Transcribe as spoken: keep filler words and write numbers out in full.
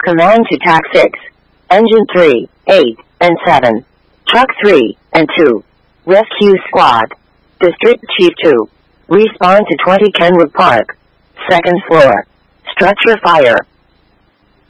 Command to Tac six. Engine three, eight, and seven. Truck three, and two. Rescue Squad. District Chief two. Respawn to twenty Kenwood Park. Second floor. Structure fire.